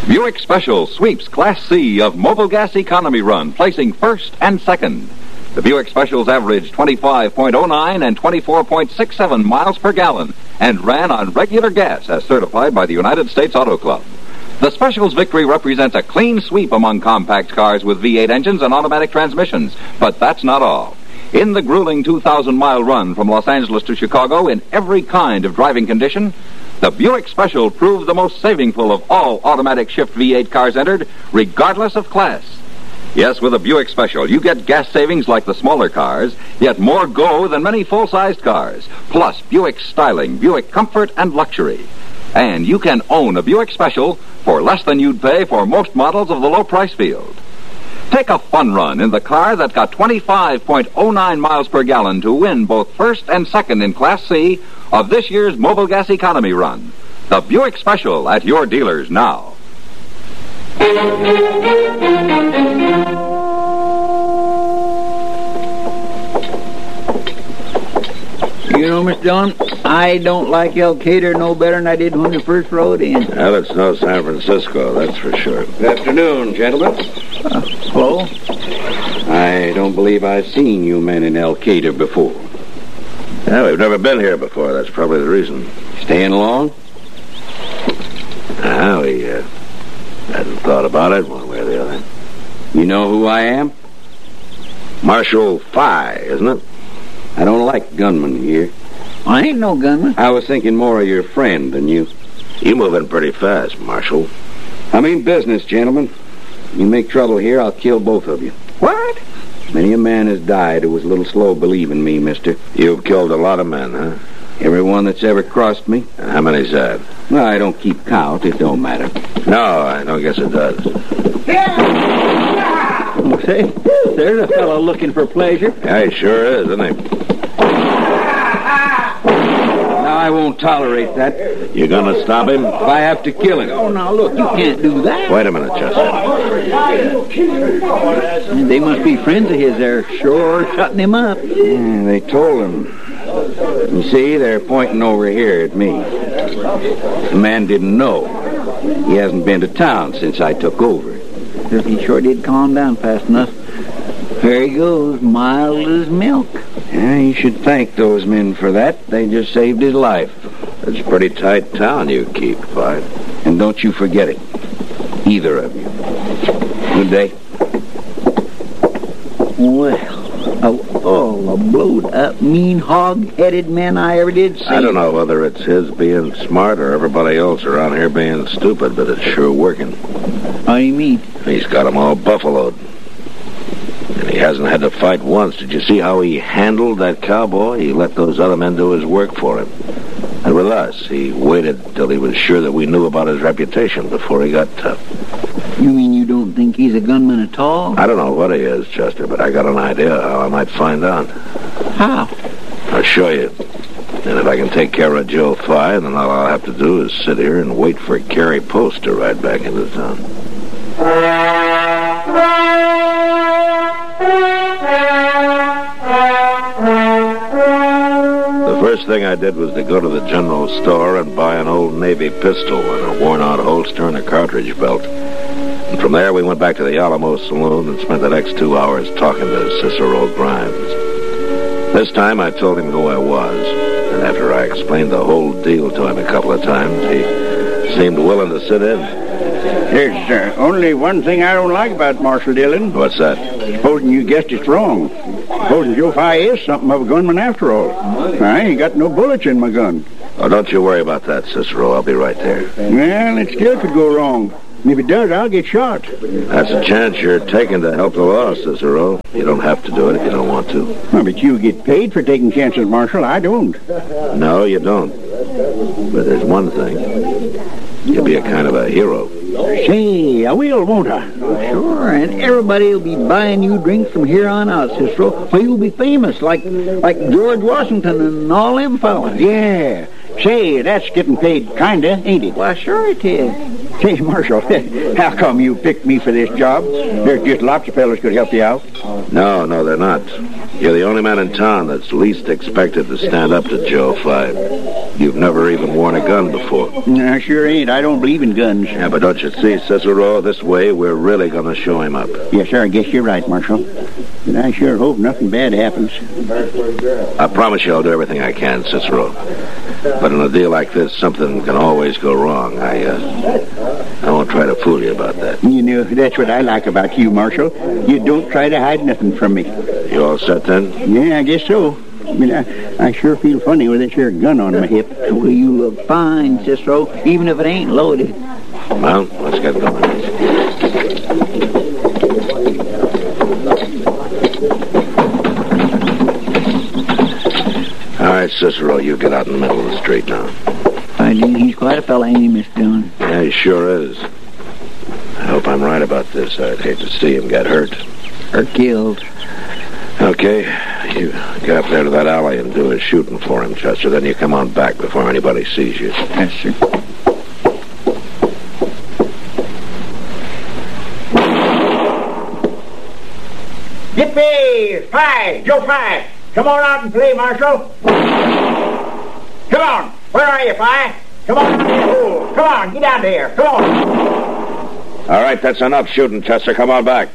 Buick Special sweeps Class C of Mobile Gas Economy Run, placing first and second. The Buick Specials averaged 25.09 and 24.67 miles per gallon and ran on regular gas as certified by the United States Auto Club. The Specials victory represents a clean sweep among compact cars with V8 engines and automatic transmissions. But that's not all. In the grueling 2,000-mile run from Los Angeles to Chicago in every kind of driving condition, the Buick Special proved the most savingful of all automatic shift V8 cars entered, regardless of class. Yes, with a Buick Special, you get gas savings like the smaller cars, yet more go than many full-sized cars. Plus, Buick styling, Buick comfort, and luxury. And you can own a Buick Special for less than you'd pay for most models of the low-price field. Take a fun run in the car that got 25.09 miles per gallon to win both first and second in Class C of this year's Mobile Gas Economy Run. The Buick Special at your dealers now. You know, Mr. Dillon, I don't like El Cater no better than I did when we first rode in. Well, it's no San Francisco, that's for sure. Good afternoon, gentlemen. Hello? I don't believe I've seen you men in El Cater before. Yeah, we've never been here before. That's probably the reason. Staying long? We hadn't thought about it one way or the other. You know who I am? Marshal Phi, isn't it? I don't like gunmen here. I ain't no gunman. I was thinking more of your friend than you. You moving pretty fast, Marshal. I mean business, gentlemen. You make trouble here, I'll kill both of you. What? Many a man has died who was a little slow believing me, mister. You've killed a lot of men, huh? Everyone that's ever crossed me. And how many's that? Well, I don't keep count. It don't matter. No, I don't guess it does. Oh, say, there's a fellow looking for pleasure. Yeah, he sure is, isn't he? Now, I won't tolerate that. You gonna stop him? If I have to kill him. Oh, now, look, you can't do that. Wait a minute, Chester. They must be friends of his. They're sure shutting him up. Yeah, they told him. You see, they're pointing over here at me. The man didn't know. He hasn't been to town since I took over. He sure did calm down fast enough. There he goes, mild as milk. Yeah, you should thank those men for that. They just saved his life. It's a pretty tight town you keep, Phi. And don't you forget it. Either of you. Good day. Well, a blowed-up, mean, hog-headed man I ever did see. I don't know whether it's his being smart or everybody else around here being stupid, but it's sure working. How do you mean? He's got them all buffaloed. And he hasn't had to fight once. Did you see how he handled that cowboy? He let those other men do his work for him. And with us, he waited till he was sure that we knew about his reputation before he got tough. You mean you don't think he's a gunman at all? I don't know what he is, Chester, but I got an idea how I might find out. How? I'll show you. And if I can take care of Joe Phi, then all I'll have to do is sit here and wait for Carrie Post to ride back into town. The first thing I did was to go to the general store and buy an old Navy pistol and a worn-out holster and a cartridge belt. And from there, we went back to the Alamo Saloon and spent the next 2 hours talking to Cicero Grimes. This time, I told him who I was, and after I explained the whole deal to him a couple of times, he seemed willing to sit in. There's only one thing I don't like about Marshal Dillon. What's that? Supposing you guessed it wrong. Supposing Joe Phi is something of a gunman after all. I ain't got no bullets in my gun. Oh, don't you worry about that, Cicero. I'll be right there. Well, it still could go wrong. And if it does, I'll get shot. That's a chance you're taking to help the law, Cicero. You don't have to do it if you don't want to. Well, but you get paid for taking chances, Marshal. I don't. No, you don't. But there's one thing. You'll be a kind of a hero. Say, I will, won't I? Sure, and everybody will be buying you drinks from here on out, Cicero. Well, you'll be famous, like George Washington and all them fellas. Yeah. Say, that's getting paid kinda, ain't it? Why, sure it is. Say, Marshal, how come you picked me for this job? There's just lots of fellas could help you out. No, they're not. You're the only man in town that's least expected to stand up to Joe 5. You've never even worn a gun before. I sure ain't. I don't believe in guns. Yeah, but don't you see, Cicero, this way we're really going to show him up. Yes, sir, I guess you're right, Marshal. But I sure hope nothing bad happens. I promise you I'll do everything I can, Cicero. But in a deal like this, something can always go wrong. I won't try to fool you about that. You know, that's what I like about you, Marshal. You don't try to hide nothing from me. You all set then? Yeah, I guess so. I mean, I sure feel funny with this here gun on my hip. Well, you look fine, Cicero, even if it ain't loaded. Well, let's get going. All right, Cicero, you get out in the middle of the street now. I think he's quite a fella, ain't he, Mr. Dillon? Yeah, he sure is. I hope I'm right about this. I'd hate to see him get hurt. Or killed. Okay, you get up there to that alley and do his shooting for him, Chester. Then you come on back before anybody sees you. Yes, sir. Yippee! 5! Joe 5! Come on out and play, Marshal. Come on! Where are you, 5? Come on out here. Oh, come on, get out there. Come on. All right, that's enough shooting, Chester. Come on back.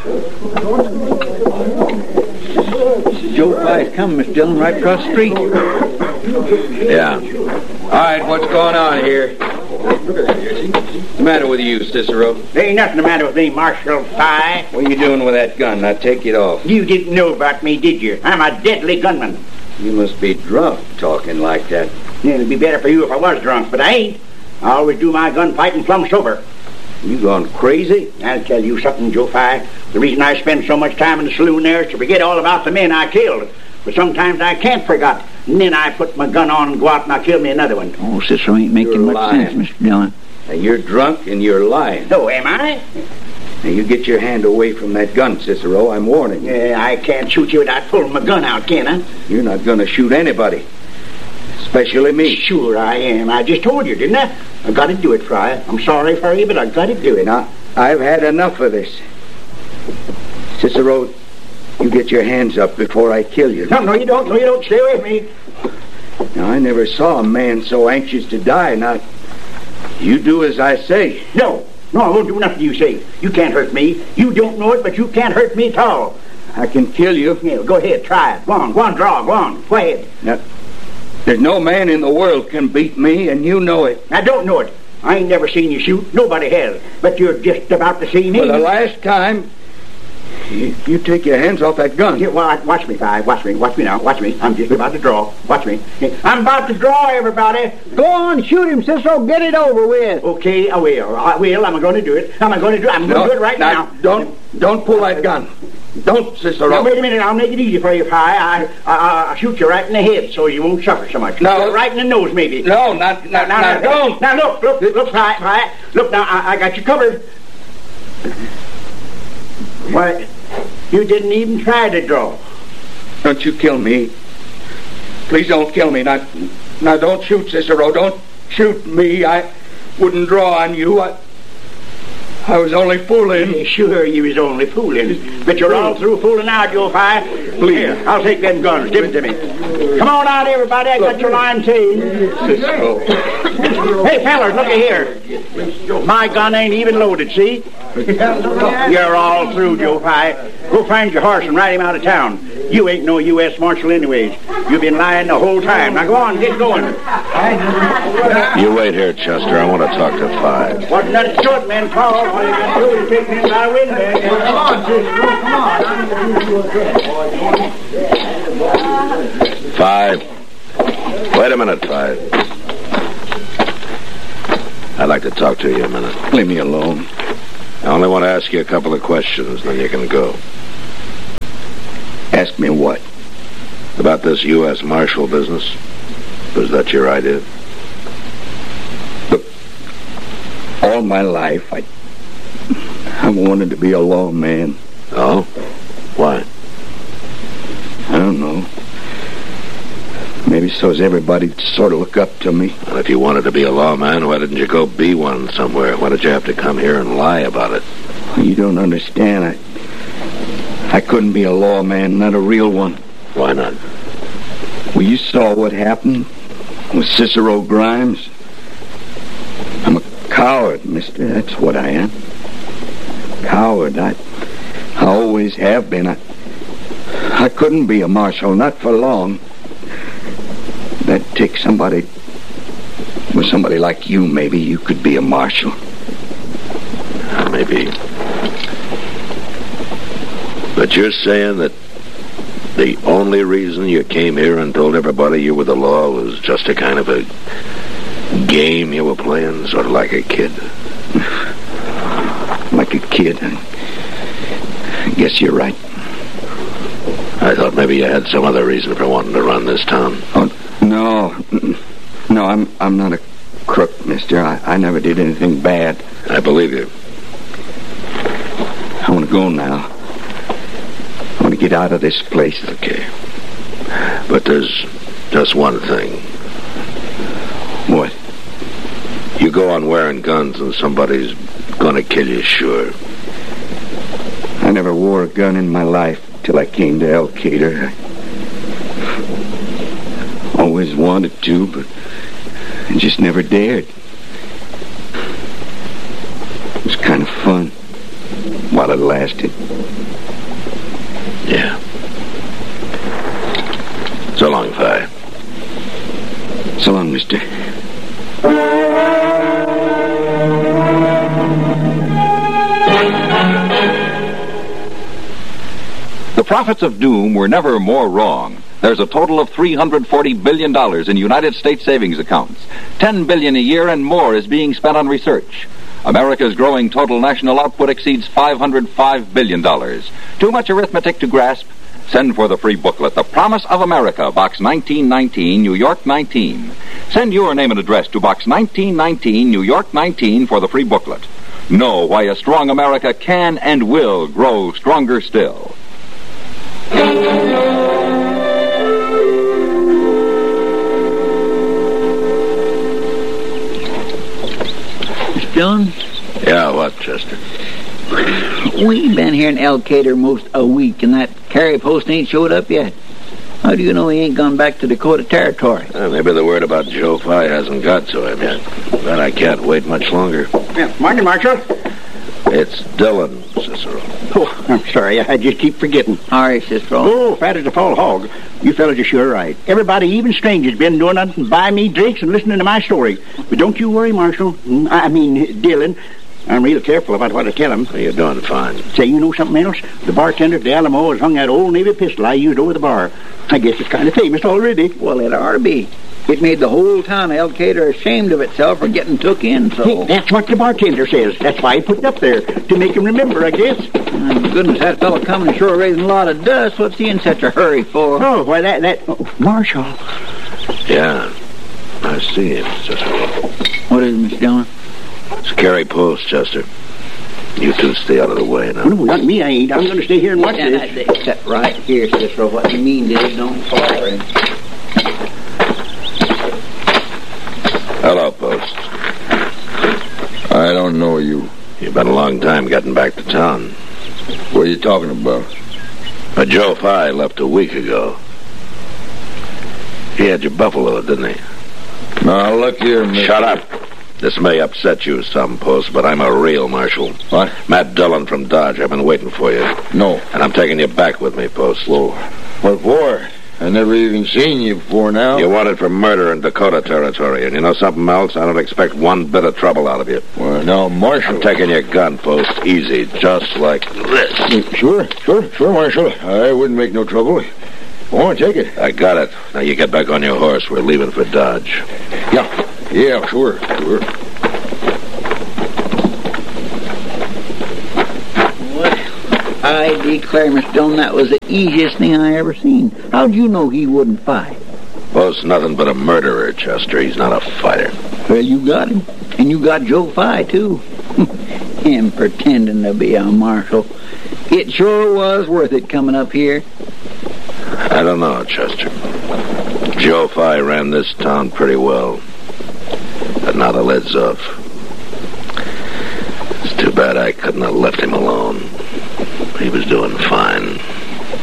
Joe 5's coming, Mr. Dillon, right across the street. Yeah. All right, what's going on here? What's the matter with you, Cicero? There ain't nothing the matter with me, Marshal 5. What are you doing with that gun? Now take it off. You didn't know about me, did you? I'm a deadly gunman. You must be drunk talking like that. Yeah, it'd be better for you if I was drunk, but I ain't. I always do my gunfighting plumb sober. You gone crazy? I'll tell you something, Joe 5. The reason I spend so much time in the saloon there is to forget all about the men I killed. But sometimes I can't forget. And then I put my gun on and go out and I kill me another one. Oh, Cicero ain't making You're much lying. sense, Mr. Dillon. Now, you're drunk and you're lying. So am I? Now, you get your hand away from that gun, Cicero. I'm warning you. Yeah, I can't shoot you without pulling my gun out, can I? You're not going to shoot anybody. Especially me. Sure I am. I just told you, didn't I? I got to do it, Fry. I'm sorry for you, but I got to do it. Now, I've had enough of this. Cicero, you get your hands up before I kill you. No, you don't. No, you don't. Stay away from me. Now, I never saw a man so anxious to die. Now, you do as I say. No, I won't do nothing you say. You can't hurt me. You don't know it, but you can't hurt me at all. I can kill you. Yeah, go ahead. Try it. Go on, draw. Go on. Go ahead. Now, there's no man in the world can beat me, and you know it. I don't know it. I ain't never seen you shoot. Nobody has. But you're just about to see me. For the last time, you take your hands off that gun. Here, watch me, Fi. Watch me now. Watch me. I'm just about to draw. Watch me. I'm about to draw, everybody. Go on, shoot him, Cicero. Get it over with. Okay, I will. I'm going to do it. I'm going to do it right now. Don't pull that gun. Don't, Cicero. Now, wait a minute. I'll make it easy for you, Fi. I'll shoot you right in the head so you won't suffer so much. No. Right in the nose, maybe. No, not don't. Now, look, Fi. Look, now, I got you covered. Why, you didn't even try to draw. Don't you kill me. Please don't kill me. Now, don't shoot, Cicero. Don't shoot me. I wouldn't draw on you. I was only fooling. Yeah, sure, you was only fooling. But you're all through fooling out, Joe Fi. Please. Here, I'll take them guns. Give them to me. Come on out, everybody. I got your line chain. Cicero. Hey, fellas, look here. My gun ain't even loaded, see? You're all through, Joe Fi. Go find your horse and ride him out of town. You ain't no U.S. Marshal anyways. You've been lying the whole time. Now go on, get going. You wait here, Chester. I want to talk to 5. Wasn't nothing short, man, Paul. All you got to do is take me by window. Come on, sister. Come on. 5. Wait a minute, 5. I'd like to talk to you a minute. Leave me alone. I only want to ask you a couple of questions, then you can go. Ask me what? About this U.S. Marshal business. Was that your idea? Look, all my life, I wanted to be a lawman. Oh? Why? I don't know. Maybe so's everybody'd sort of look up to me. Well, if you wanted to be a lawman, why didn't you go be one somewhere? Why did you have to come here and lie about it? You don't understand. I couldn't be a lawman, not a real one. Why not? Well, you saw what happened with Cicero Grimes. I'm a coward, mister. That's what I am. Coward. I always have been. I couldn't be a marshal, not for long. That'd take somebody... With somebody like you, maybe you could be a marshal. Maybe. But you're saying that the only reason you came here and told everybody you were the law was just a kind of a game you were playing, sort of like a kid? Like a kid? I guess you're right. I thought maybe you had some other reason for wanting to run this town. Oh, no. No, I'm not a crook, mister. I never did anything bad. I believe you. I want to go now. I want to get out of this place. Okay. But there's just one thing. What? You go on wearing guns and somebody's gonna kill you, sure. I never wore a gun in my life till I came to Elkader. I always wanted to, but I just never dared. It was kind of fun while it lasted. Yeah. So long, Fi. So long, mister. The prophets of doom were never more wrong. There's a total of $340 billion in United States savings accounts. $10 billion a year and more is being spent on research. America's growing total national output exceeds $505 billion. Too much arithmetic to grasp? Send for the free booklet, The Promise of America, Box 1919, New York 19. Send your name and address to Box 1919, New York 19 for the free booklet. Know why a strong America can and will grow stronger still. John? Yeah, what, Chester? We've been here in Elkader most a week, and that carry post ain't showed up yet. How do you know he ain't gone back to Dakota Territory? Maybe the word about Joe Fi hasn't got to him yet. But I can't wait much longer. Yeah, morning, Marshal. It's Dillon, Cicero. Oh, I'm sorry. I just keep forgetting. All right, Cicero. Oh, fat as a fall hog. You fellas are sure right. Everybody, even strangers, been doing nothing but buy me drinks and listening to my story. But don't you worry, Marshal. I mean, Dillon. I'm real careful about what I tell him. You're doing fine. Say, you know something else? The bartender at the Alamo has hung that old Navy pistol I used over the bar. I guess it's kind of famous already. Well, it ought to be. It made the whole town of Elkader ashamed of itself for getting took in, so... Hey, that's what the bartender says. That's why he put it up there, to make him remember, I guess. Goodness, that fellow coming sure raising a lot of dust. What's he in such a hurry for? Oh, why, Marshal. Yeah, I see him, Cicero. What is it, Mr. Dillon? It's Carey Post, Chester. You two stay out of the way now. No, not me, I ain't. I'm going to stay here and watch this. Except right here, Cicero. What you mean is don't follow him. Hello, Post. I don't know you. You've been a long time getting back to town. What are you talking about? But Joe Fi left a week ago. He had your buffalo, didn't he? Now, look here, Mr. Shut up. This may upset you some, Post, but I'm a real marshal. What? Matt Dillon from Dodge. I've been waiting for you. No. And I'm taking you back with me, Post. Whoa. What for? I never even seen you before now. You're wanted for murder in Dakota Territory. And you know something else? I don't expect one bit of trouble out of you. Well, now, Marshal... I'm taking your gun, Post. Easy, just like this. Sure, Marshal. I wouldn't make no trouble. I want to take it. I got it. Now you get back on your horse. We're leaving for Dodge. Yeah, sure. I declare, Mr. Dillon, that was the easiest thing I ever seen. How'd you know he wouldn't fight? Post's nothing but a murderer, Chester. He's not a fighter. Well, you got him. And you got Joe Fi, too. Him pretending to be a marshal. It sure was worth it coming up here. I don't know, Chester. Joe Fye ran this town pretty well. But now the lid's off. It's too bad I couldn't have left him alone. He was doing fine.